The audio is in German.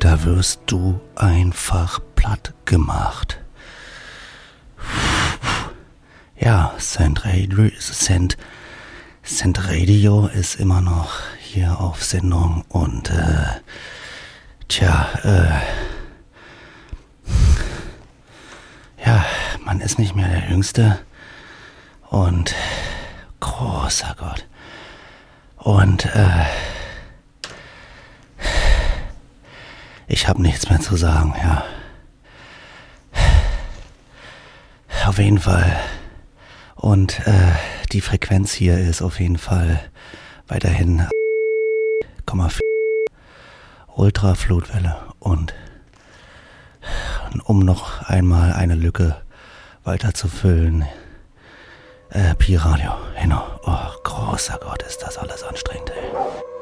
da wirst du einfach platt gemacht. Ja, Cent Radio ist immer noch hier auf Sendung und ja, man ist nicht mehr der Jüngste und großer Gott. Und ich habe nichts mehr zu sagen, ja. Auf jeden Fall. Und die Frequenz hier ist auf jeden Fall weiterhin Ultraflutwelle. Und um noch einmal eine Lücke weiter zu füllen, Pi Radio. Genau. Oh, großer Gott, ist das alles anstrengend, ey.